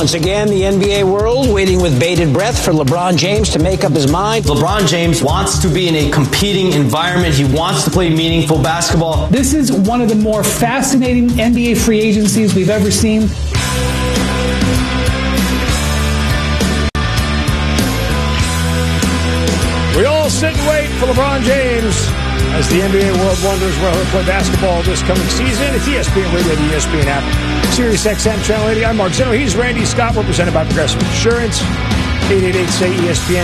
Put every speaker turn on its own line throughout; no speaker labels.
Once again, the NBA world waiting with bated breath for LeBron James to make up his mind.
LeBron James wants to be in a competing environment. He wants to play meaningful basketball.
This is one of the more fascinating NBA free agencies we've ever seen.
We all sit and wait for LeBron James as the NBA world wonders where he'll play basketball this coming season. It's ESPN Radio, the ESPN app, Sirius XM Channel 80. I'm Mark Zinno. He's Randy Scott. We're presented by Progressive Insurance. 888-SAY-ESPN,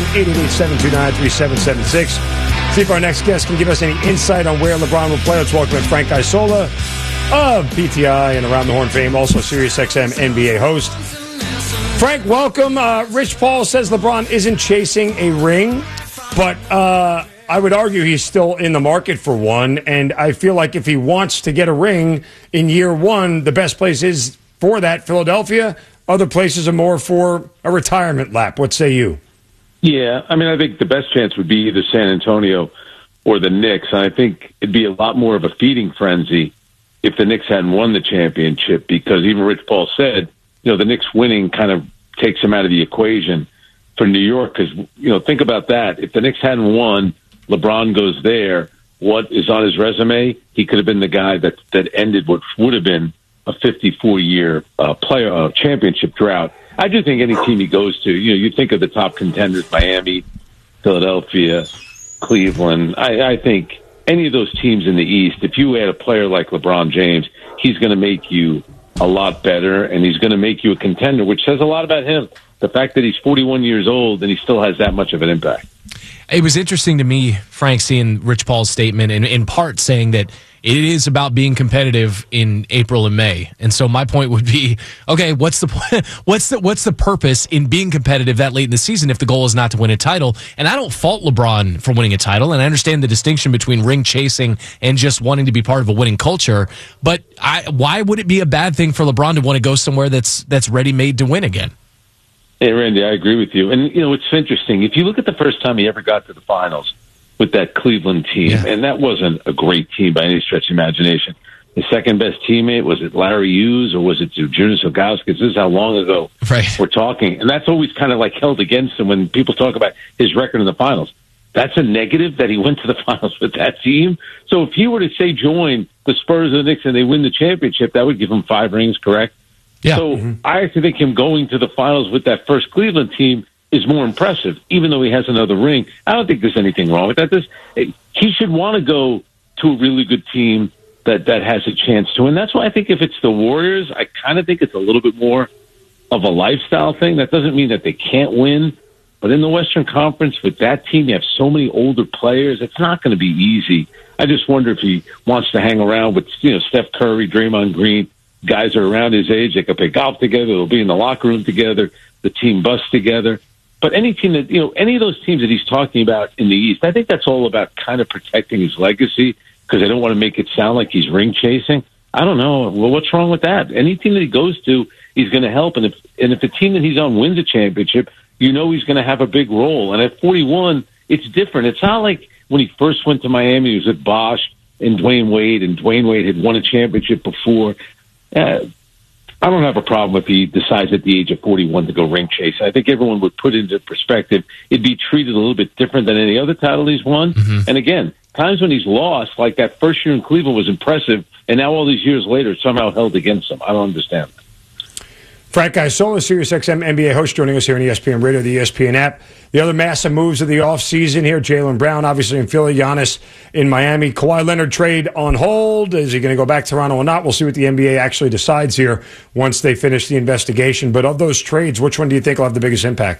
888-729-3776. See if our next guest can give us any insight on where LeBron will play. Let's welcome in Frank Isola of PTI and Around the Horn fame, also Sirius XM NBA host. Frank, welcome. Rich Paul says LeBron isn't chasing a ring, but I would argue he's still in the market for one, and I feel like if he wants to get a ring in year one, the best place is for that Philadelphia. Other places are more for a retirement lap. What say you?
Yeah, I mean, I think the best chance would be either San Antonio or the Knicks, and I think it'd be a lot more of a feeding frenzy if the Knicks hadn't won the championship, because even Rich Paul said, the Knicks winning kind of takes him out of the equation for New York, because, think about that. If the Knicks hadn't won, LeBron goes there. What is on his resume? He could have been the guy that ended what would have been a 54-year player championship drought. I do think any team he goes to, you think of the top contenders, Miami, Philadelphia, Cleveland. I think any of those teams in the East, if you add a player like LeBron James, he's going to make you a lot better, and he's going to make you a contender, which says a lot about him. The fact that he's 41 years old and he still has that much of an impact.
It was interesting to me, Frank, seeing Rich Paul's statement, and in part saying that it is about being competitive in April and May. And so my point would be, okay, what's the purpose in being competitive that late in the season if the goal is not to win a title? And I don't fault LeBron for winning a title, and I understand the distinction between ring chasing and just wanting to be part of a winning culture. But why would it be a bad thing for LeBron to want to go somewhere that's ready-made to win again?
Hey, Randy, I agree with you. And, it's interesting. If you look at the first time he ever got to the finals with that Cleveland team, and that wasn't a great team by any stretch of imagination. His second-best teammate, was it Larry Hughes or was it Jonas Ilgauskas? This is how long ago we're talking. And that's always kind of like held against him when people talk about his record in the finals. That's a negative that he went to the finals with that team. So if he were to, say, join the Spurs or the Knicks and they win the championship, that would give him 5 rings, correct?
Yeah.
So I actually think him going to the finals with that first Cleveland team is more impressive, even though he has another ring. I don't think there's anything wrong with that. He should want to go to a really good team that has a chance to. And that's why I think if it's the Warriors, I kind of think it's a little bit more of a lifestyle thing. That doesn't mean that they can't win. But in the Western Conference, with that team, you have so many older players. It's not going to be easy. I just wonder if he wants to hang around with, Steph Curry, Draymond Green. Guys are around his age. They can play golf together. They'll be in the locker room together. The team bus together. But any team that, any of those teams that he's talking about in the East, I think that's all about kind of protecting his legacy because they don't want to make it sound like he's ring chasing. I don't know. Well, what's wrong with that? Any team that he goes to, he's going to help. And if the team that he's on wins a championship, he's going to have a big role. And at 41, it's different. It's not like when he first went to Miami, he was with Bosh and Dwayne Wade had won a championship before. I don't have a problem if he decides at the age of 41 to go ring chase. I think everyone would put into perspective. It'd be treated a little bit different than any other title he's won. Mm-hmm. And again, times when he's lost, like that first year in Cleveland was impressive, and now all these years later, it's somehow held against him. I don't understand that.
Frank Isola, Sirius XM NBA host, joining us here on ESPN Radio, the ESPN app. The other massive moves of the offseason here, Jaylen Brown, obviously in Philly, Giannis in Miami. Kawhi Leonard trade on hold. Is he going to go back to Toronto or not? We'll see what the NBA actually decides here once they finish the investigation. But of those trades, which one do you think will have the biggest impact?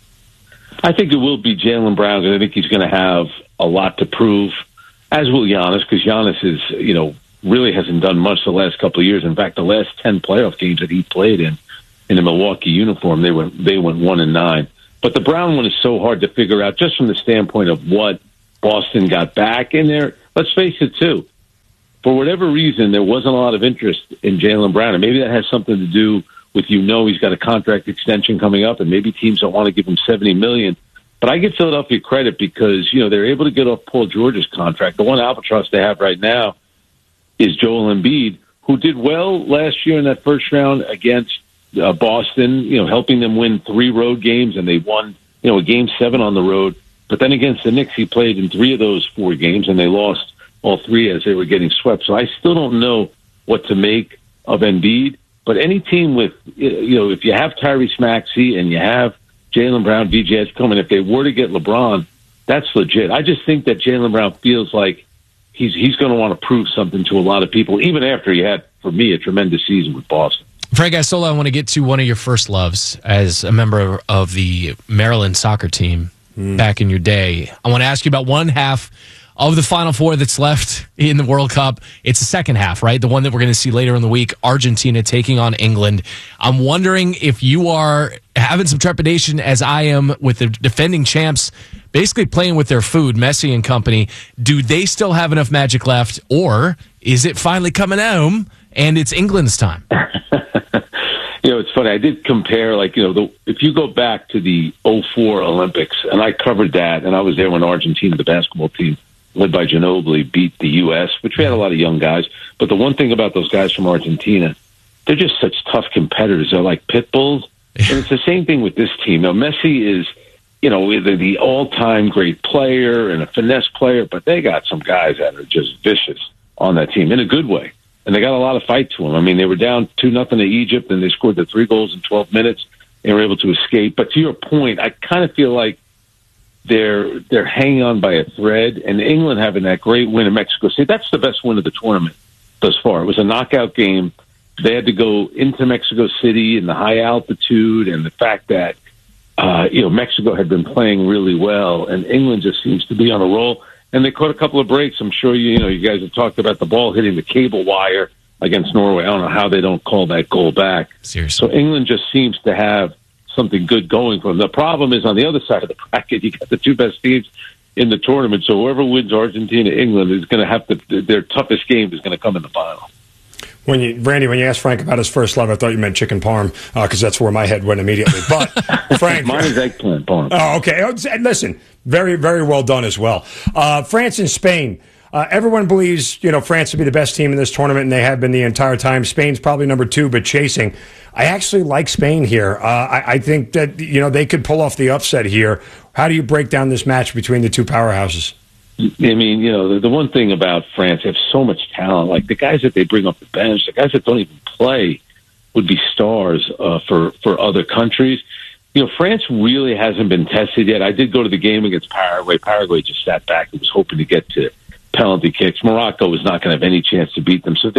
I think it will be Jaylen Brown, because I think he's going to have a lot to prove, as will Giannis, because Giannis is, really hasn't done much the last couple of years. In fact, the last 10 playoff games that he played in the Milwaukee uniform, they went 1-9. But the Brown one is so hard to figure out just from the standpoint of what Boston got back in there. Let's face it, too. For whatever reason, there wasn't a lot of interest in Jaylen Brown. And maybe that has something to do with, he's got a contract extension coming up, and maybe teams don't want to give him $70 million. But I give Philadelphia credit because, they're able to get off Paul George's contract. The one albatross they have right now is Joel Embiid, who did well last year in that first round against Boston, helping them win 3 road games, and they won, a Game 7 on the road. But then against the Knicks, he played in 3 of those 4 games, and they lost all 3 as they were getting swept. So I still don't know what to make of Embiid. But any team with, if you have Tyrese Maxey and you have Jaylen Brown, VJ coming, if they were to get LeBron, that's legit. I just think that Jaylen Brown feels like he's going to want to prove something to a lot of people, even after he had, for me, a tremendous season with Boston.
Frank Isola, I want to get to one of your first loves as a member of the Maryland soccer team back in your day. I want to ask you about one half of the Final Four that's left in the World Cup. It's the second half, right? The one that we're going to see later in the week, Argentina taking on England. I'm wondering if you are having some trepidation, as I am, with the defending champs basically playing with their food, Messi and company. Do they still have enough magic left, or is it finally coming home and it's England's time?
It's funny. I did compare, if you go back to the 2004 Olympics, and I covered that, and I was there when Argentina, the basketball team, led by Ginobili, beat the U.S., which we had a lot of young guys. But the one thing about those guys from Argentina, they're just such tough competitors. They're like pit bulls. And it's the same thing with this team. Now, Messi is, the all-time great player and a finesse player, but they got some guys that are just vicious on that team in a good way. And they got a lot of fight to them. I mean, they were down 2-0 to Egypt, and they scored the 3 goals in 12 minutes. They were able to escape. But to your point, I kind of feel like they're hanging on by a thread. And England having that great win in Mexico City, that's the best win of the tournament thus far. It was a knockout game. They had to go into Mexico City in the high altitude, and the fact that Mexico had been playing really well, and England just seems to be on a roll. And they caught a couple of breaks. I'm sure you guys have talked about the ball hitting the cable wire against Norway. I don't know how they don't call that goal back.
Seriously.
So England just seems to have something good going for them. The problem is on the other side of the bracket, you got the 2 best teams in the tournament. So whoever wins Argentina, England is going to have to. Their toughest game is going to come in the final.
Randy, when you asked Frank about his first love, I thought you meant chicken parm because that's where my head went immediately. But Frank,
mine is eggplant parm.
Oh, okay. Listen, very, very well done as well. France and Spain. Everyone believes France will be the best team in this tournament, and they have been the entire time. Spain's probably number 2, but chasing. I actually like Spain here. I think that they could pull off the upset here. How do you break down this match between the 2 powerhouses?
I mean, the one thing about France, they have so much talent. Like the guys that they bring off the bench, the guys that don't even play would be stars for other countries. France really hasn't been tested yet. I did go to the game against Paraguay. Paraguay just sat back and was hoping to get to penalty kicks. Morocco was not going to have any chance to beat them. So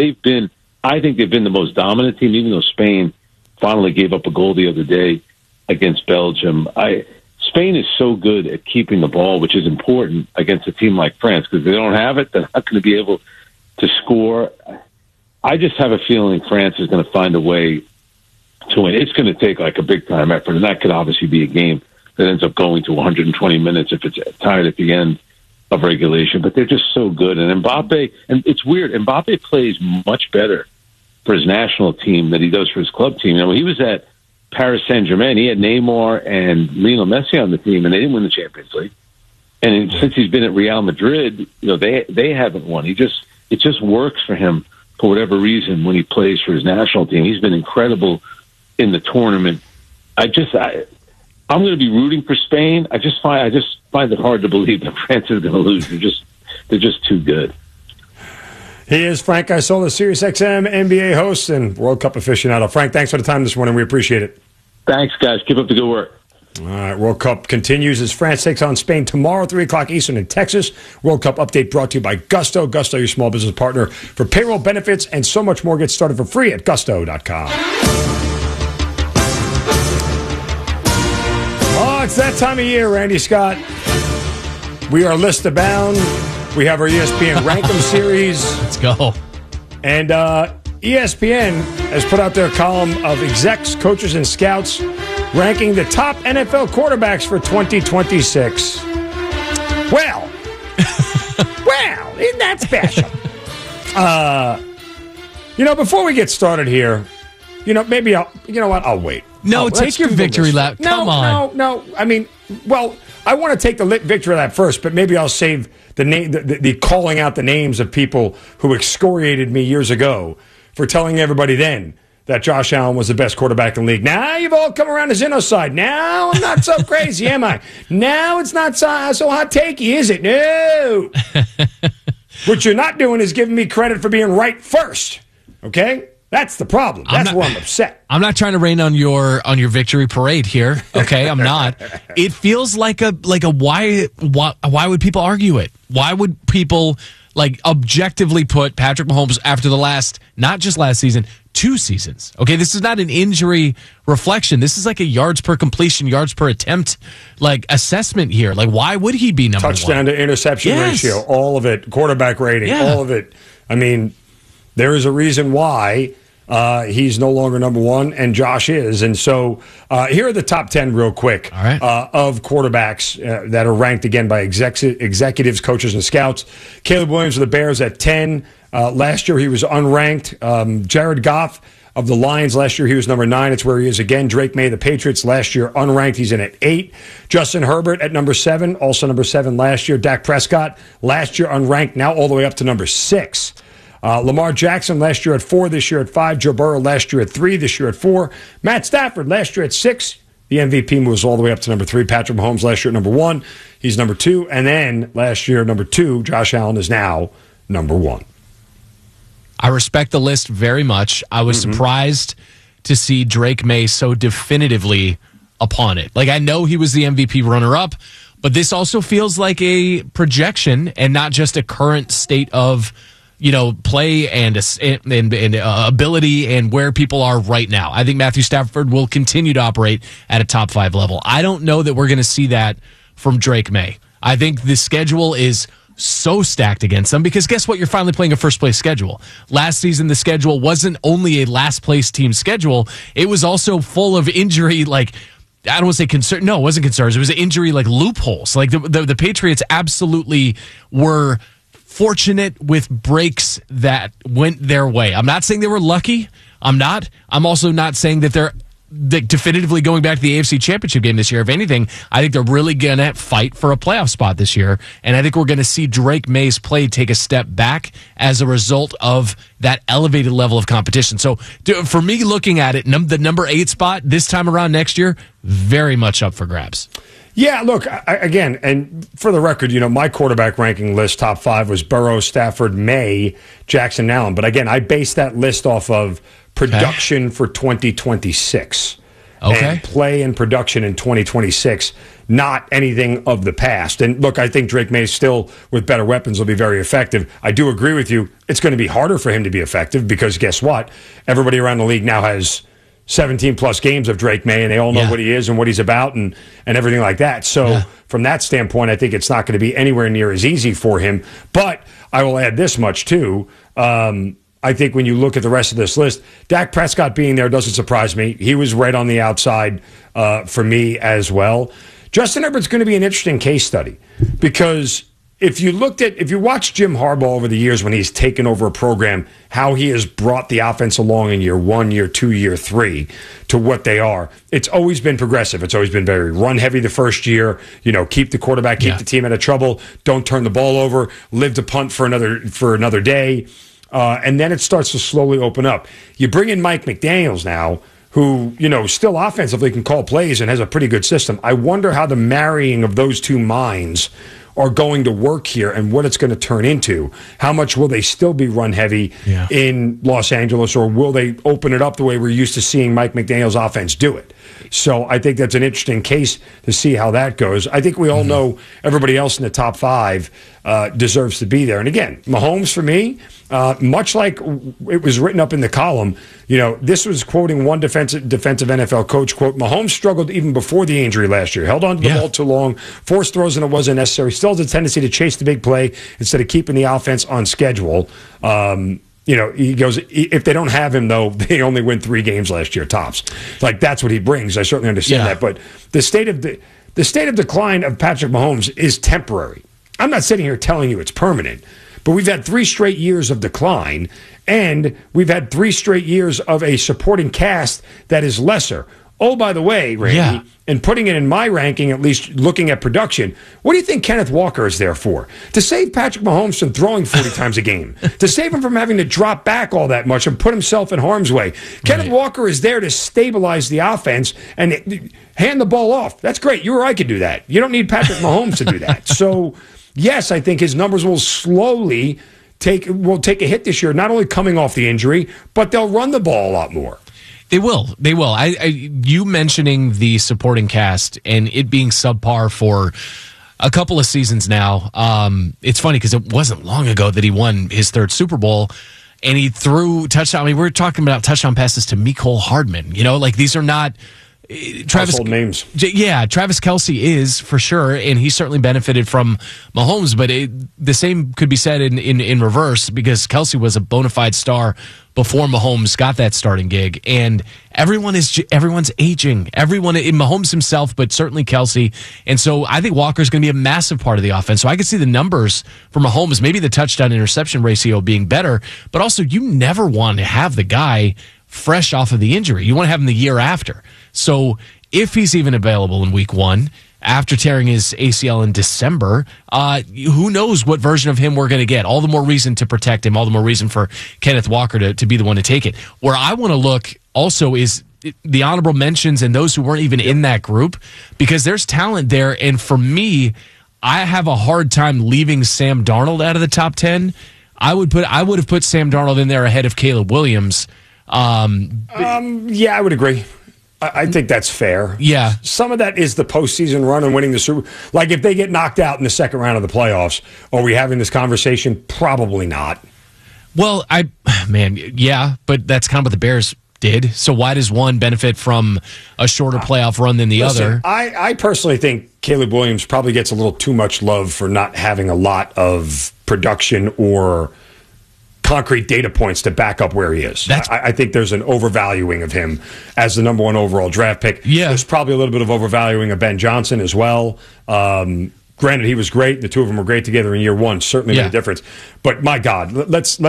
I think they've been the most dominant team, even though Spain finally gave up a goal the other day against Belgium. Spain is so good at keeping the ball, which is important against a team like France, because if they don't have it, they're not going to be able to score. I just have a feeling France is going to find a way to win. It's going to take like a big-time effort, and that could obviously be a game that ends up going to 120 minutes if it's tied at the end of regulation. But they're just so good. And Mbappe, and it's weird, Mbappe plays much better for his national team than he does for his club team. When he was at Paris Saint-Germain, he had Neymar and Lionel Messi on the team, and they didn't win the Champions League. And since he's been at Real Madrid, they haven't won. It just works for him for whatever reason when he plays for his national team. He's been incredible in the tournament. I'm going to be rooting for Spain. I just find it hard to believe that France is going to lose. They're just too good.
He is Frank Isola, SiriusXM NBA host and World Cup aficionado. Frank, thanks for the time this morning. We appreciate it.
Thanks, guys. Keep up the good work.
All right, World Cup continues as France takes on Spain tomorrow, 3 o'clock Eastern in Texas. World Cup update brought to you by Gusto. Gusto, your small business partner for payroll benefits and so much more. Get started for free at gusto.com. Oh, it's that time of year, Randy Scott. We are list abound. We have our ESPN Rankem series.
Let's go.
And ESPN has put out their column of execs, coaches, and scouts ranking the top NFL quarterbacks for 2026. Well, isn't that special? Before we get started here, maybe I'll wait.
No, take your victory lap. Come on.
No. I mean, I want to take the victory lap first, but maybe I'll save the calling out the names of people who excoriated me years ago for telling everybody then that Josh Allen was the best quarterback in the league. Now you've all come around to Zeno's side. Now I'm not so crazy, am I? Now it's not so hot takey, is it? No. What you're not doing is giving me credit for being right first. Okay? That's the problem. That's where I'm upset.
I'm not trying to rain on your victory parade here. Okay, I'm not. It feels like a why would people argue it? Why would people objectively put Patrick Mahomes after the not just last season, 2 seasons? Okay, this is not an injury reflection. This is like a yards per completion, yards per attempt assessment here. Why would he be number 1?
Touchdown to interception ratio, all of it, quarterback rating, all of it. I mean, there is a reason why he's no longer number 1, and Josh is. And so here are the top 10 real quick of quarterbacks that are ranked, again, by executives, coaches, and scouts. Caleb Williams of the Bears at 10. Last year he was unranked. Jared Goff of the Lions, last year he was number 9. It's where he is again. Drake May, the Patriots, last year unranked. He's in at 8. Justin Herbert at number 7, also number 7 last year. Dak Prescott, last year unranked, now all the way up to number 6. Lamar Jackson last year at 4, this year at 5. Joe Burrow last year at 3, this year at 4. Matt Stafford last year at 6. The MVP moves all the way up to number 3. Patrick Mahomes last year at number 1. He's number 2. And then last year, number 2, Josh Allen is now number 1.
I respect the list very much. I was surprised to see Drake May so definitively upon it. I know he was the MVP runner-up, but this also feels like a projection and not just a current state of play and ability and where people are right now. I think Matthew Stafford will continue to operate at a top 5 level. I don't know that we're going to see that from Drake May. I think the schedule is so stacked against them because guess what? You're finally playing a first-place schedule. Last season, the schedule wasn't only a last-place team schedule. It was also full of injury, I don't want to say concern. No, it wasn't concerns. It was injury loopholes. The Patriots absolutely were fortunate with breaks that went their way. I'm not saying they were lucky. I'm also not saying that they're definitively going back to the AFC Championship game this year. If anything, I think they're really going to fight for a playoff spot this year. And I think we're going to see Drake May's play take a step back as a result of that elevated level of competition. So for me, looking at it, the number 8 spot this time around next year, very much up for grabs.
Yeah, look, again, and for the record, my quarterback ranking list, top 5 was Burrow, Stafford, May, Jackson, Allen. But again, I based that list off of production for 2026. And play and production in 2026, not anything of the past. And look, I think Drake May still, with better weapons, will be very effective. I do agree with you. It's going to be harder for him to be effective because guess what? Everybody around the league now has 17-plus games of Drake May, and they all know what he is and what he's about and everything like that. So from that standpoint, I think it's not going to be anywhere near as easy for him. But I will add this much, too. I think when you look at the rest of this list, Dak Prescott being there doesn't surprise me. He was right on the outside for me as well. Justin Herbert's going to be an interesting case study because if you watched Jim Harbaugh over the years when he's taken over a program, how he has brought the offense along in year 1, year 2, year 3 to what they are, it's always been progressive. It's always been very run heavy the first year, keep the quarterback, keep the team out of trouble, don't turn the ball over, live to punt for another day. And then it starts to slowly open up. You bring in Mike McDaniels now, who, still offensively can call plays and has a pretty good system. I wonder how the marrying of those two minds are going to work here and what it's going to turn into. How much will they still be run heavy in Los Angeles, or will they open it up the way we're used to seeing Mike McDaniel's offense do it? So I think that's an interesting case to see how that goes. I think we all know everybody else in the top 5 deserves to be there. And again, Mahomes for me, much like it was written up in the column, this was quoting one defensive NFL coach, quote, Mahomes struggled even before the injury last year. Held on to the ball too long, forced throws when it wasn't necessary, still has a tendency to chase the big play instead of keeping the offense on schedule. He goes, if they don't have him, though, they only win 3 games last year, tops. That's what he brings. I certainly understand that. But the state of decline of Patrick Mahomes is temporary. I'm not sitting here telling you it's permanent, but we've had 3 straight years of decline, and we've had 3 straight years of a supporting cast that is lesser. Oh, by the way, Randy, and putting it in my ranking, at least looking at production, what do you think Kenneth Walker is there for? To save Patrick Mahomes from throwing 40 times a game, to save him from having to drop back all that much and put himself in harm's way. Kenneth Walker is there to stabilize the offense and hand the ball off. That's great. You or I could do that. You don't need Patrick Mahomes to do that. So, yes, I think his numbers will slowly take a hit this year, not only coming off the injury, but they'll run the ball a lot more.
They will. You mentioning the supporting cast and it being subpar for a couple of seasons now. It's funny because it wasn't long ago that he won his third Super Bowl and he threw touchdown. I mean, we're talking about touchdown passes to Mecole Hardman. These are not
household names.
Yeah, Travis Kelce is for sure, and he certainly benefited from Mahomes. But the same could be said in reverse because Kelce was a bona fide star before Mahomes got that starting gig, and everyone's aging. Everyone in Mahomes himself, but certainly Kelce, and so I think Walker's going to be a massive part of the offense. So I could see the numbers for Mahomes, maybe the touchdown interception ratio being better, but also you never want to have the guy fresh off of the injury. You want to have him the year after. So if he's even available in week 1 after tearing his ACL in December, who knows what version of him we're going to get. All the more reason to protect him, all the more reason for Kenneth Walker to be the one to take it. Where I want to look also is the honorable mentions and those who weren't even in that group, because there's talent there. And for me, I have a hard time leaving Sam Darnold out of the top 10. I would have put Sam Darnold in there ahead of Caleb Williams.
Yeah, I would agree. I think that's fair.
Yeah.
Some of that is the postseason run and winning the Super Bowl. Like, if they get knocked out in the second round of the playoffs, are we having this conversation? Probably not.
Well, yeah, but that's kind of what the Bears did. So why does one benefit from a shorter playoff run than the other?
I personally think Caleb Williams probably gets a little too much love for not having a lot of production or concrete data points to back up where he is. I think there's an overvaluing of him as the number 1 overall draft pick.
Yeah.
There's probably a little bit of overvaluing of Ben Johnson as well. Granted, he was great. The two of them were great together in year 1. Certainly made a difference. But my God, let's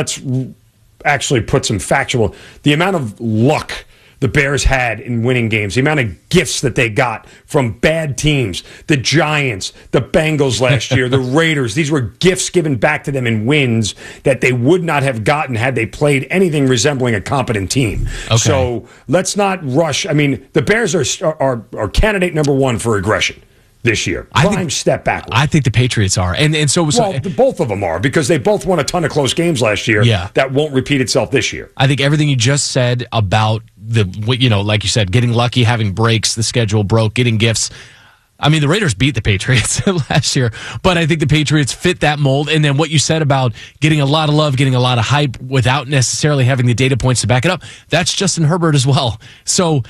actually put some factual. The amount of luck the Bears had in winning games, the amount of gifts that they got from bad teams, the Giants, the Bengals last year, the Raiders. These were gifts given back to them in wins that they would not have gotten had they played anything resembling a competent team. Okay. So let's not rush. I mean, the Bears are candidate number 1 for regression this year. Step backwards.
I think the Patriots are. And so
both of them are, because they both won a ton of close games last year.
Yeah.
That won't repeat itself this year.
I think everything you just said about like you said, getting lucky, having breaks, the schedule broke, getting gifts. I mean, the Raiders beat the Patriots last year, but I think the Patriots fit that mold. And then what you said about getting a lot of love, getting a lot of hype without necessarily having the data points to back it up, that's Justin Herbert as well. So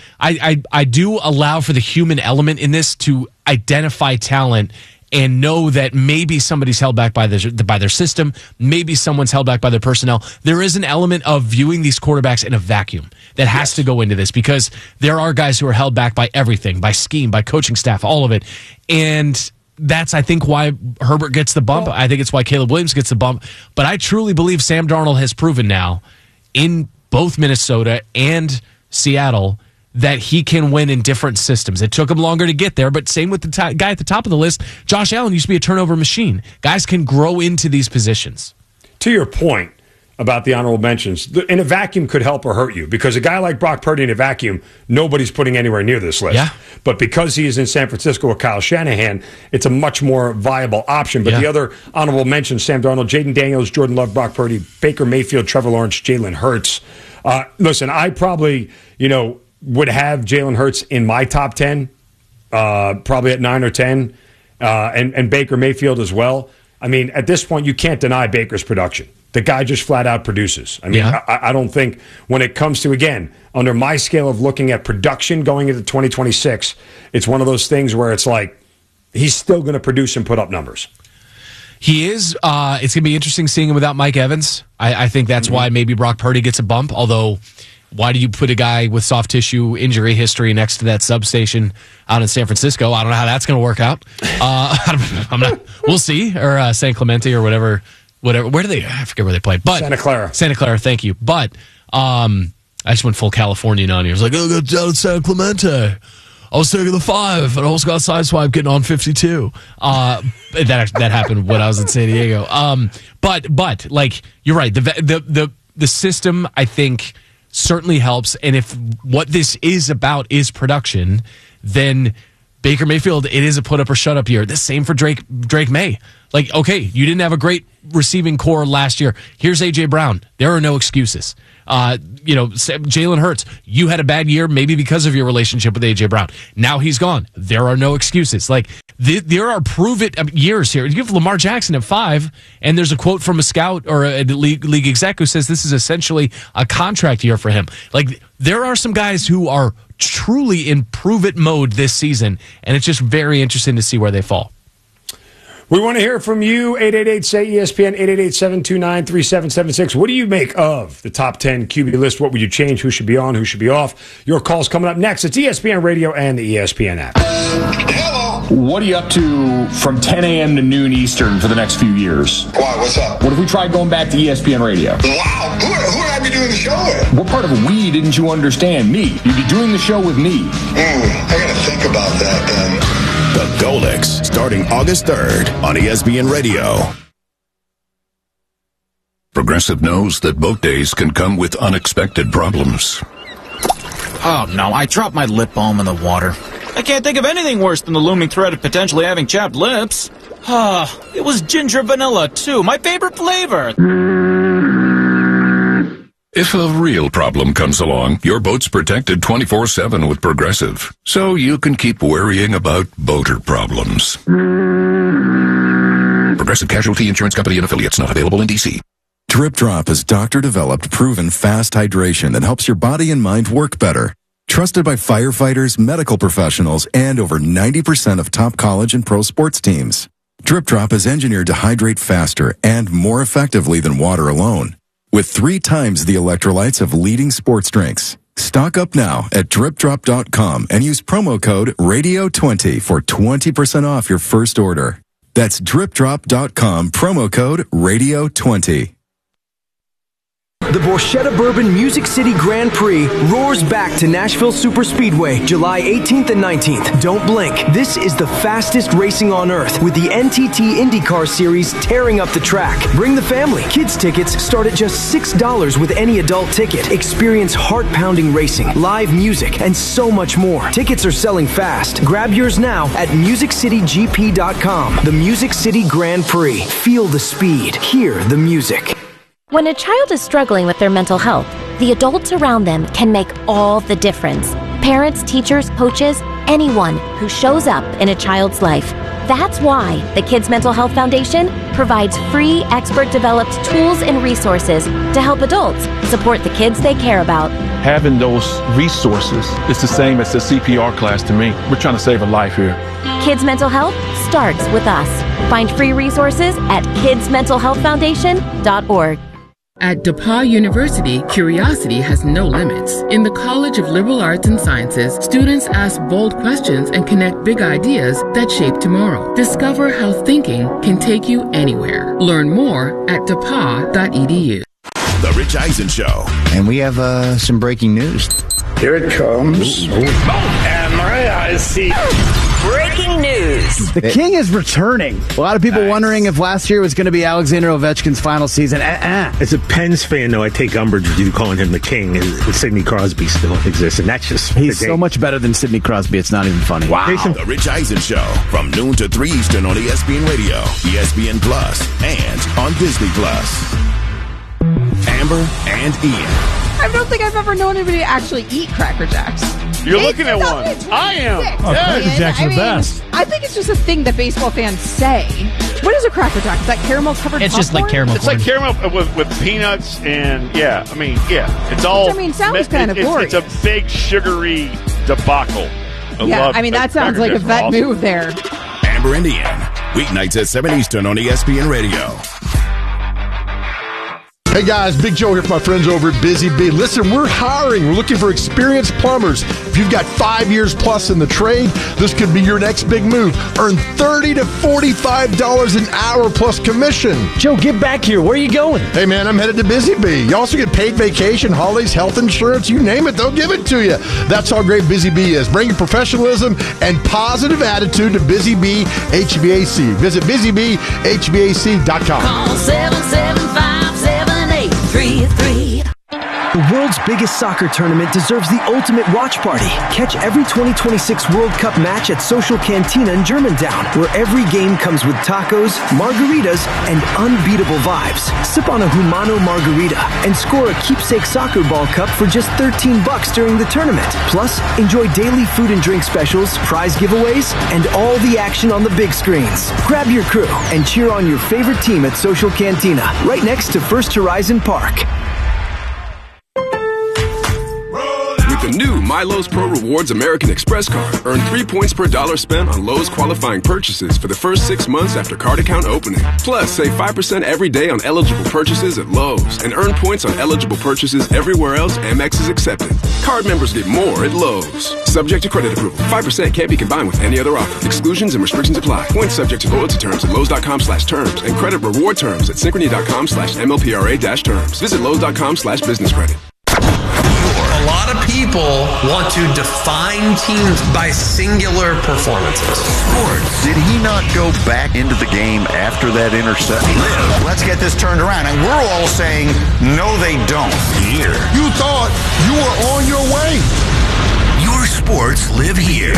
I do allow for the human element in this to identify talent and know that maybe somebody's held back by their system, maybe someone's held back by their personnel. There is an element of viewing these quarterbacks in a vacuum that has to go into this, because there are guys who are held back by everything, by scheme, by coaching staff, all of it. And that's, I think, why Herbert gets the bump. I think it's why Caleb Williams gets the bump. But I truly believe Sam Darnold has proven now in both Minnesota and Seattle that he can win in different systems. It took him longer to get there, but same with the guy at the top of the list. Josh Allen used to be a turnover machine. Guys can grow into these positions.
To your point about the honorable mentions, in a vacuum could help or hurt you, because a guy like Brock Purdy in a vacuum, nobody's putting anywhere near this list.
Yeah.
But because he is in San Francisco with Kyle Shanahan, it's a much more viable option. But the other honorable mentions, Sam Darnold, Jaden Daniels, Jordan Love, Brock Purdy, Baker Mayfield, Trevor Lawrence, Jalen Hurts. Listen, I probably, would have Jalen Hurts in my top 10, probably at 9 or 10, and Baker Mayfield as well. I mean, at this point, you can't deny Baker's production. The guy just flat out produces. I mean, I don't think when it comes to, again, under my scale of looking at production going into 2026, it's one of those things where it's like he's still going to produce and put up numbers.
He is. It's going to be interesting seeing him without Mike Evans. I think that's why maybe Brock Purdy gets a bump, although why do you put a guy with soft tissue injury history next to that substation out in San Francisco? I don't know how that's going to work out. We'll see. Or San Clemente or whatever. Where do they? I forget where they play. But
Santa Clara.
Thank you. But I just went full Californian on you. I was like, oh, I got down in San Clemente. I was taking the 5 and I almost got sideswiped getting on 52. That happened when I was in San Diego. But like you're right. The system, I think, certainly helps. And if what this is about is production, then Baker Mayfield, it is a put up or shut up year. The same for Drake May. Like, okay, you didn't have a great receiving core last year. Here's A.J. Brown. There are no excuses. Jalen Hurts, you had a bad year maybe because of your relationship with A.J. Brown. Now he's gone. There are no excuses. Like, there are prove-it years here. You give Lamar Jackson at 5, and there's a quote from a scout or a league exec who says this is essentially a contract year for him. Like, there are some guys who are truly in prove-it mode this season, and it's just very interesting to see where they fall.
We want to hear from you, 888-SAY-ESPN, 888-729-3776. What do you make of the top 10 QB list? What would you change? Who should be on? Who should be off? Your call's coming up next. It's ESPN Radio and the ESPN app.
Hello.
What are you up to from 10 a.m. to noon Eastern for the next few years?
Why? What's up?
What if we tried going back to ESPN Radio?
Wow. Who would I be doing the show with?
What part of we didn't you understand? Me. You'd be doing the show with me.
I got to think about that then.
The Golix, starting August 3rd on ESPN Radio. Progressive knows that boat days can come with unexpected problems.
Oh, no, I dropped my lip balm in the water. I can't think of anything worse than the looming threat of potentially having chapped lips. It was ginger vanilla, too, my favorite flavor.
If a real problem comes along, your boat's protected 24/7 with Progressive, so you can keep worrying about boater problems. Progressive Casualty Insurance Company and Affiliates, not available in D.C.
Drip Drop is doctor-developed, proven fast hydration that helps your body and mind work better. Trusted by firefighters, medical professionals, and over 90% of top college and pro sports teams. Drip Drop is engineered to hydrate faster and more effectively than water alone, with 3 times the electrolytes of leading sports drinks. Stock up now at dripdrop.com and use promo code RADIO20 for 20% off your first order. That's dripdrop.com, promo code RADIO20.
The Borchetta Bourbon Music City Grand Prix roars back to Nashville Superspeedway, July 18th and 19th. Don't blink. This is the fastest racing on earth, with the NTT IndyCar Series tearing up the track. Bring the family. Kids tickets start at just $6 with any adult ticket. Experience heart-pounding racing, live music, and so much more. Tickets are selling fast. Grab yours now at MusicCityGP.com. The Music City Grand Prix. Feel the speed. Hear the music.
When a child is struggling with their mental health, the adults around them can make all the difference. Parents, teachers, coaches, anyone who shows up in a child's life. That's why the Kids Mental Health Foundation provides free, expert-developed tools and resources to help adults support the kids they care about.
Having those resources is the same as the CPR class to me. We're trying to save a life here.
Kids Mental Health starts with us. Find free resources at kidsmentalhealthfoundation.org.
At DePauw University, curiosity has no limits. In the College of Liberal Arts and Sciences, students ask bold questions and connect big ideas that shape tomorrow. Discover how thinking can take you anywhere. Learn more at depaw.edu.
The Rich Eisen Show.
And we have some breaking news.
Here it comes. And my eyes see.
Breaking news.
The King is returning. A lot of people wondering if last year was going to be Alexander Ovechkin's final season.
As a Pens fan, though, I take umbrage with you calling him the King. Sidney Crosby still exists, and that's just...
He's so much better than Sidney Crosby, it's not even funny.
Wow. The Rich Eisen Show, from noon to 3 Eastern on ESPN Radio, ESPN Plus, and on Disney Plus. Amber and Ian.
I don't think I've ever known anybody actually eat Cracker Jacks.
You're looking at one. I am.
Cracker Jacks are the best. I think it's just a thing that baseball fans say. What is a Cracker Jack? Is that caramel covered?
It's just like caramel.
It's like caramel with peanuts and it's all.
Which, sounds kind of boring.
It's a big sugary debacle.
That sounds like a vet move there.
Amber and Ian, weeknights at 7 Eastern on ESPN Radio.
Hey guys, Big Joe here for my friends over at Busy Bee. Listen, we're hiring. We're looking for experienced plumbers. If you've got 5 years plus in the trade, this could be your next big move. Earn $30 to $45 an hour plus commission.
Joe, get back here. Where are you going?
Hey man, I'm headed to Busy Bee. You also get paid vacation, holidays, health insurance, you name it, they'll give it to you. That's how great Busy Bee is. Bring your professionalism and positive attitude to Busy Bee HVAC. Visit busybeehvac.com.
Call 775-7833.
The world's biggest soccer tournament deserves the ultimate watch party. Catch every 2026 World Cup match at Social Cantina in Germantown, where every game comes with tacos, margaritas, and unbeatable vibes. Sip on a Humano margarita and score a keepsake soccer ball cup for just $13 during the tournament. Plus, enjoy daily food and drink specials, prize giveaways, and all the action on the big screens. Grab your crew and cheer on your favorite team at Social Cantina, right next to First Horizon Park.
The new My Lowe's Pro Rewards American Express card. Earn 3 points per dollar spent on Lowe's qualifying purchases for the first 6 months after card account opening. Plus, save 5% every day on eligible purchases at Lowe's and earn points on eligible purchases everywhere else Amex is accepted. Card members get more at Lowe's. Subject to credit approval. 5% can't be combined with any other offer. Exclusions and restrictions apply. Points subject to loyalty terms at Lowe's.com/terms and credit reward terms at Synchrony.com/MLPRA-terms. Visit Lowe's.com/business credit.
A lot of people want to define teams by singular performances.
Sports. Did he not go back into the game after that interception?
Let's get this turned around. And we're all saying, no, they don't.
Here.
You thought you were on your way.
Your sports live here.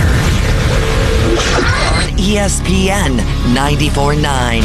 On ESPN 94.9.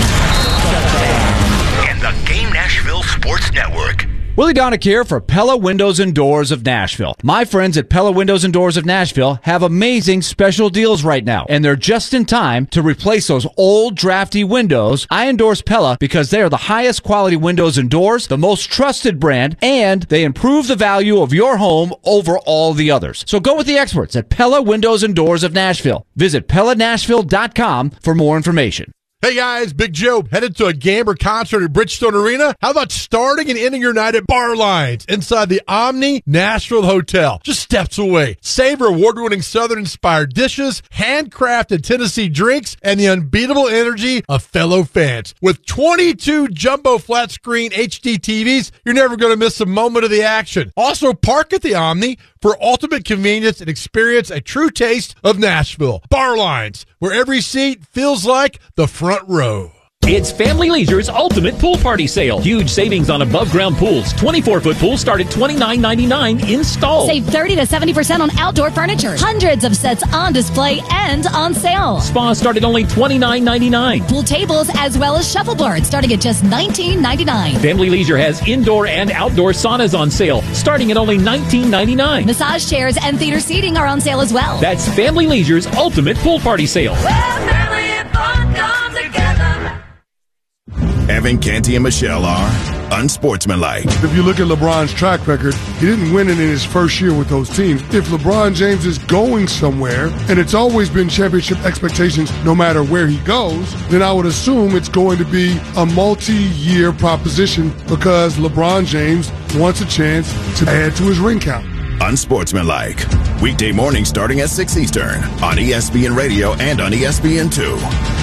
And the Game Nashville Sports Network.
Willie Donick here for Pella Windows and Doors of Nashville. My friends at Pella Windows and Doors of Nashville have amazing special deals right now, and they're just in time to replace those old drafty windows. I endorse Pella because they are the highest quality windows and doors, the most trusted brand, and they improve the value of your home over all the others. So go with the experts at Pella Windows and Doors of Nashville. Visit PellaNashville.com for more information.
Hey guys, Big Joe, headed to a Gamber concert at Bridgestone Arena? How about starting and ending your night at Bar Lines inside the Omni Nashville Hotel, just steps away? Savor award-winning Southern-inspired dishes, handcrafted Tennessee drinks, and the unbeatable energy of fellow fans. With 22 jumbo flat-screen HD TVs, you're never going to miss a moment of the action. Also, park at the Omni for ultimate convenience and experience a true taste of Nashville. Bar Lines, where every seat feels like the front row.
It's Family Leisure's ultimate pool party sale. Huge savings on above-ground pools. 24-foot pools start at $29.99 installed.
Save 30 to 70% on outdoor furniture. Hundreds of sets on display and on sale.
Spas start at only $29.99.
Pool tables as well as shuffleboards starting at just $19.99.
Family Leisure has indoor and outdoor saunas on sale starting at only $19.99.
Massage chairs and theater seating are on sale as well.
That's Family Leisure's ultimate pool party sale.
Family and fun come together.
Evan, Canty, and Michelle are unsportsmanlike.
If you look at LeBron's track record, he didn't win it in his first year with those teams. If LeBron James is going somewhere, and it's always been championship expectations no matter where he goes, then I would assume it's going to be a multi-year proposition because LeBron James wants a chance to add to his ring count.
Unsportsmanlike. Weekday mornings starting at 6 Eastern on ESPN Radio and on ESPN2.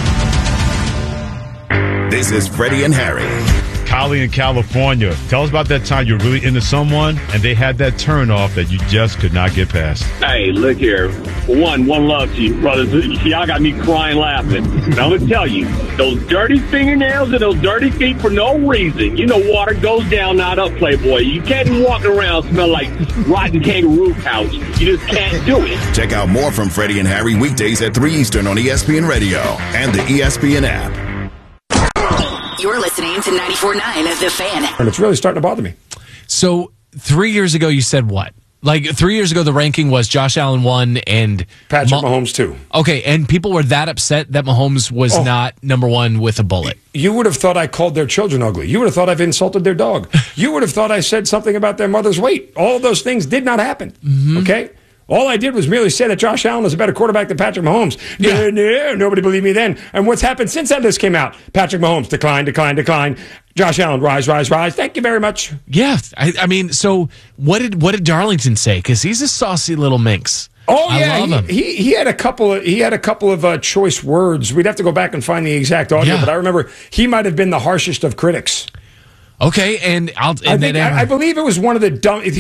This is Freddie and Harry.
Kylie in California. Tell us about that time you're really into someone and they had that turn off that you just could not get past.
Hey, look here. One love to you, brothers. Y'all got me crying laughing. And I'm going to tell you, those dirty fingernails and those dirty feet for no reason. You know water goes down, not up, Playboy. You can't be walking around smell like rotten kangaroo pouch. You just can't do it.
Check out more from Freddie and Harry weekdays at 3 Eastern on ESPN Radio and the ESPN app.
You're listening to 94.9 The Fan.
And it's really starting to bother me.
So 3 years ago, you said what? Like 3 years ago, the ranking was Josh Allen 1 and
Patrick Mahomes 2.
Okay, and people were that upset that Mahomes was not number 1 with a bullet.
You would have thought I called their children ugly. You would have thought I've insulted their dog. You would have thought I said something about their mother's weight. All of those things did not happen. Okay? All I did was merely say that Josh Allen is a better quarterback than Patrick Mahomes.
Yeah.
No, nobody believed me then. And what's happened since that list came out? Patrick Mahomes, decline. Josh Allen, rise. Thank you very much.
Yeah. I mean, so what did Darlington say? Because he's a saucy little minx.
Oh yeah,
I love him.
He had a couple of choice words. We'd have to go back and find the exact audio, but I remember he might have been the harshest of critics.
Okay, and
I believe it was one of the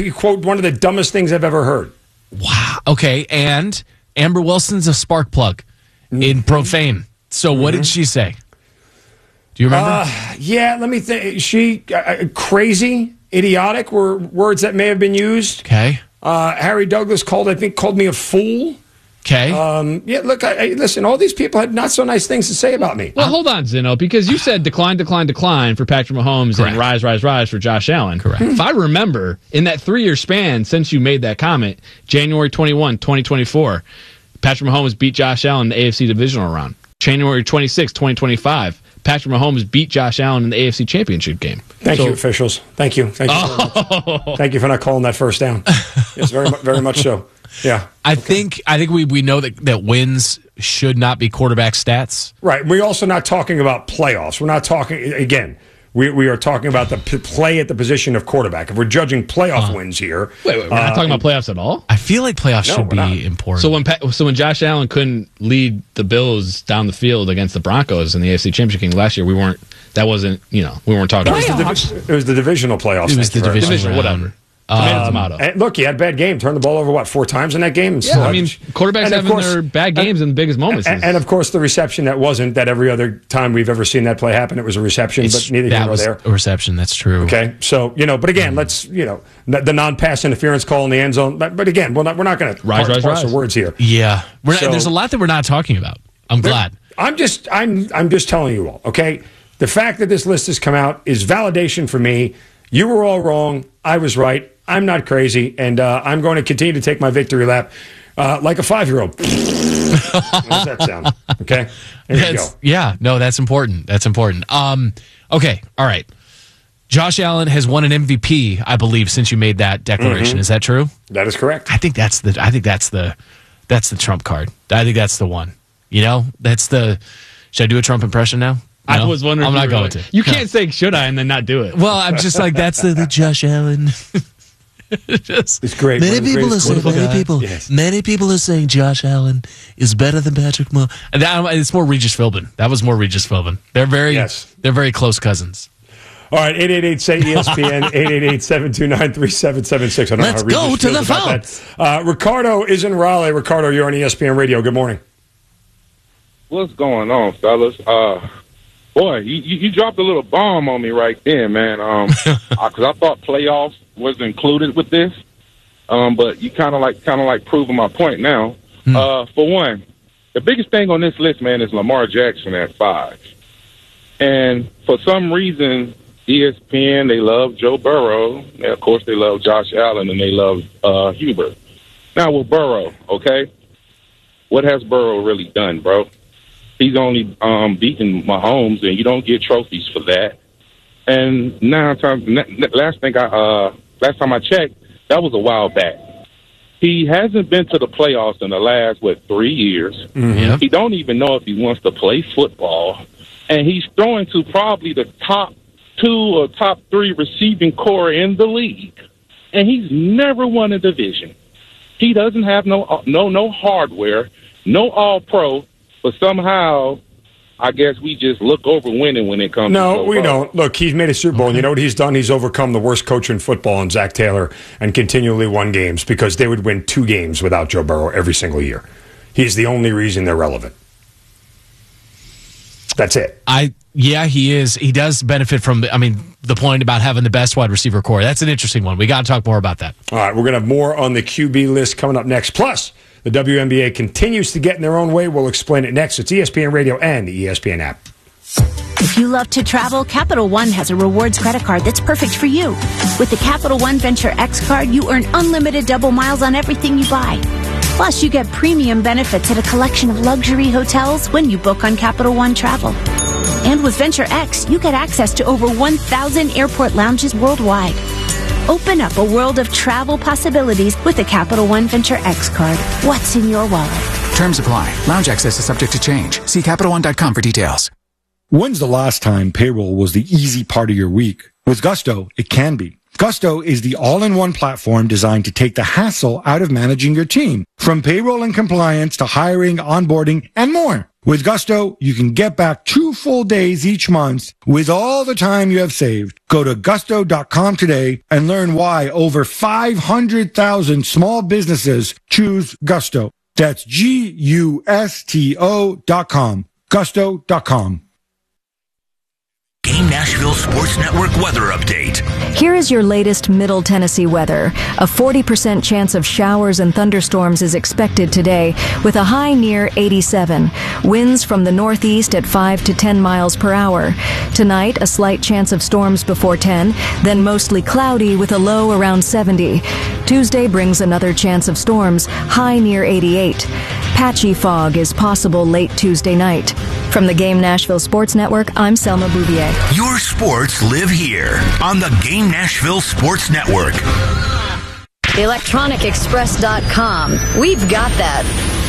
dumbest things I've ever heard.
Wow. Okay, and Amber Wilson's a spark plug in profane. So what did she say? Do you remember?
Yeah, let me think. She crazy, idiotic were words that may have been used.
Okay.
Harry Douglas called me a fool.
Okay.
Yeah, look, listen, all these people had not so nice things to say about me.
Well, hold on, Zeno, because you said decline for Patrick Mahomes. Correct. And rise for Josh Allen.
Correct.
If I remember, in that 3-year span since you made that comment, January 21, 2024, Patrick Mahomes beat Josh Allen in the AFC divisional round. January 26, 2025, Patrick Mahomes beat Josh Allen in the AFC Championship game.
Thank you, officials. Thank you. Very much. Thank you for not calling that first down. Yes, very much so. Yeah.
I think we know that wins should not be quarterback stats.
Right. We're also not talking about playoffs. We're not talking, again, we are talking about the play at the position of quarterback. If we're judging playoff wins here.
Wait, we're not talking about playoffs at all?
I feel like playoffs should be important.
So when Josh Allen couldn't lead the Bills down the field against the Broncos in the AFC Championship game last year, we weren't talking about
it was the divisional playoffs.
It was the divisional,
whatever.
And look, he had a bad game. Turned the ball over, 4 times in that game?
Yeah, I mean, quarterbacks having their bad games in the biggest moments.
And of course, the reception that wasn't that every other time we've ever seen that play happen, it was a reception, but neither here nor there.
A reception, that's true.
Okay, so, but again, let's, the non-pass interference call in the end zone. But again, we're not going to parse our words here.
Yeah. There's a lot that we're not talking about. I'm glad.
I'm just telling you all, okay? The fact that this list has come out is validation for me. You were all wrong. I was right. I'm not crazy, and I'm going to continue to take my victory lap like a 5-year-old. How does that sound? Okay, there you go.
Yeah, no, that's important. That's important. Okay, all right. Josh Allen has won an MVP, I believe, since you made that declaration. Is that true?
That is correct.
I think that's the trump card. I think that's the one. That's the. Should I do a Trump impression now? No?
I was wondering.
I'm not going to.
You can't say should I and then not do it.
Well, I'm just like that's the Josh Allen.
It's great.
Many people are saying Josh Allen is better than Patrick Mahomes. It's more Regis Philbin. That was more Regis Philbin. They're very close cousins.
All right, 888-SAY-ESPN, 888-729-3776. I don't
Let's
know how
go to the
phone. Ricardo is in Raleigh. Ricardo, you're on ESPN Radio. Good morning.
What's going on, fellas? Boy, you dropped a little bomb on me right there, man. Because I thought playoffs was included with this, but you kind of like proving my point now. For one, the biggest thing on this list, man, is Lamar Jackson at 5, and for some reason, ESPN they love Joe Burrow, and of course they love Josh Allen, and they love Hubert. Now with Burrow, okay, what has Burrow really done, bro? He's only beaten Mahomes, and you don't get trophies for that. And last time I checked, that was a while back. He hasn't been to the playoffs in the last 3 years.
Mm-hmm.
He don't even know if he wants to play football, and he's throwing to probably the top 2 or top 3 receiving core in the league, and he's never won a division. He doesn't have no hardware, no All-Pro. But somehow, I guess we just look over winning when it comes to
No, we don't. Look, he's made a Super Bowl, and you know what he's done? He's overcome the worst coach in football in Zach Taylor and continually won games because they would win 2 games without Joe Burrow every single year. He's the only reason they're relevant. That's it.
Yeah, he is. He does benefit from, the point about having the best wide receiver core. That's an interesting one. We got to talk more about that.
All right, we're going to have more on the QB list coming up next. Plus, the WNBA continues to get in their own way. We'll explain it next. It's ESPN Radio and the ESPN app.
If you love to travel, Capital One has a rewards credit card that's perfect for you. With the Capital One Venture X card, you earn unlimited double miles on everything you buy. Plus, you get premium benefits at a collection of luxury hotels when you book on Capital One Travel. And with Venture X, you get access to over 1,000 airport lounges worldwide. Open up a world of travel possibilities with the Capital One Venture X card. What's in your wallet?
Terms apply. Lounge access is subject to change. See CapitalOne.com for details.
When's the last time payroll was the easy part of your week? With Gusto, it can be. Gusto is the all-in-one platform designed to take the hassle out of managing your team, from payroll and compliance to hiring, onboarding, and more. With Gusto, you can get back 2 full days each month with all the time you have saved. Go to gusto.com today and learn why over 500,000 small businesses choose Gusto. That's Gusto.com. Gusto.com.
Game Nashville Sports Network weather update.
Here is your latest Middle Tennessee weather. A 40% chance of showers and thunderstorms is expected today, with a high near 87. Winds from the northeast at 5 to 10 miles per hour. Tonight, a slight chance of storms before 10, then mostly cloudy with a low around 70. Tuesday brings another chance of storms, high near 88. Patchy fog is possible late Tuesday night. From the Game Nashville Sports Network, I'm Selma Bouvier.
Your sports live here on the Game Nashville Sports Network.
ElectronicExpress.com. We've got that.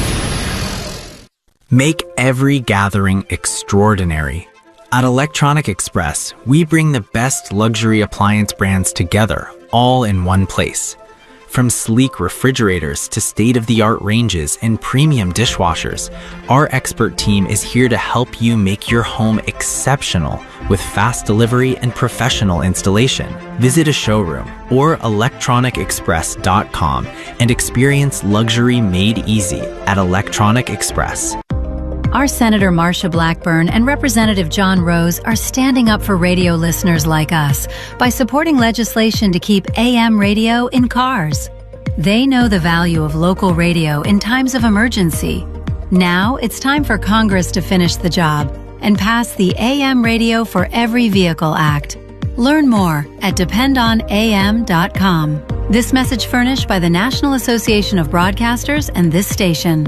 Make every gathering extraordinary. At Electronic Express, we bring the best luxury appliance brands together, all in one place. From sleek refrigerators to state-of-the-art ranges and premium dishwashers, our expert team is here to help you make your home exceptional with fast delivery and professional installation. Visit a showroom or electronicexpress.com and experience luxury made easy at Electronic Express.
Our Senator Marsha Blackburn and Representative John Rose are standing up for radio listeners like us by supporting legislation to keep AM radio in cars. They know the value of local radio in times of emergency. Now it's time for Congress to finish the job and pass the AM Radio for Every Vehicle Act. Learn more at dependonam.com. This message furnished by the National Association of Broadcasters and this station.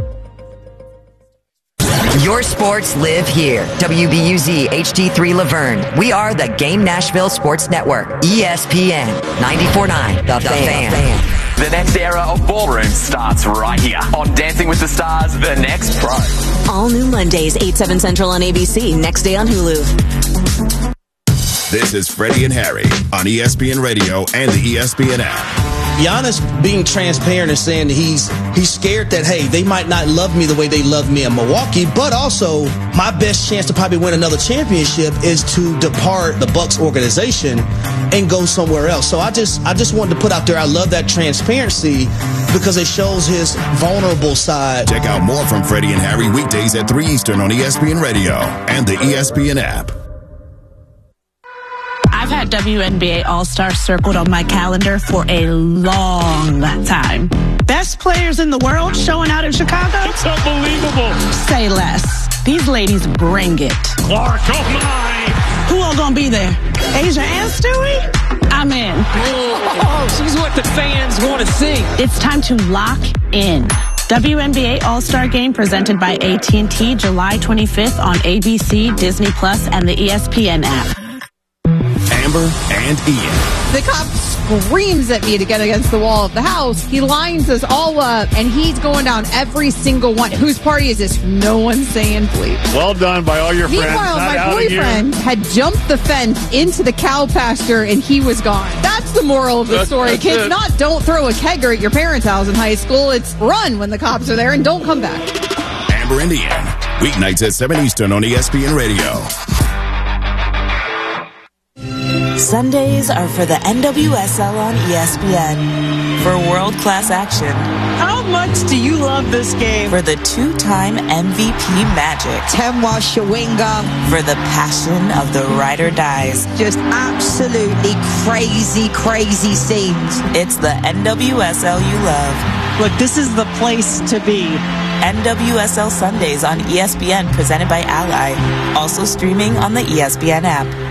Your sports live here. WBUZ HD3 Laverne. We are the Game Nashville Sports Network. ESPN 94.9. The Fan.
The next era of ballroom starts right here on Dancing with the Stars, The Next Pro.
All new Mondays, 8, 7 Central on ABC. Next day on Hulu.
This is Freddie and Harry on ESPN Radio and the ESPN app.
Giannis being transparent and saying that he's scared that, hey, they might not love me the way they love me in Milwaukee, but also my best chance to probably win another championship is to depart the Bucks organization and go somewhere else. So I just wanted to put out there, I love that transparency because it shows his vulnerable side.
Check out more from Freddie and Harry weekdays at 3 Eastern on ESPN Radio and the ESPN app.
I've had WNBA All-Star circled on my calendar for a long time. Best players in the world showing out in Chicago?
It's unbelievable.
Say less. These ladies bring it.
Clark, oh my.
Who all gonna be there? Asia and Stewie? I'm in.
Oh, she's what the fans want to see.
It's time to lock in. WNBA All-Star Game presented by AT&T July 25th on ABC, Disney Plus, and the ESPN app.
Amber and Ian.
The cop screams at me to get against the wall of the house. He lines us all up, and he's going down every single one. Whose party is this? No one's saying please.
Well done by all your friends.
Meanwhile, my boyfriend had jumped the fence into the cow pasture, and he was gone. That's the moral of the story. Kids, not don't throw a kegger at your parents' house in high school. It's run when the cops are there and don't come back.
Amber and Ian. Weeknights at 7 Eastern on ESPN Radio.
Sundays are for the NWSL on ESPN. For world-class action.
How much do you love this game?
For the two-time MVP Magic.
Temwa Shawinga.
For the passion of the ride or dies.
Just absolutely crazy, crazy scenes.
It's the NWSL you love.
Look, this is the place to be.
NWSL Sundays on ESPN presented by Ally. Also streaming on the ESPN app.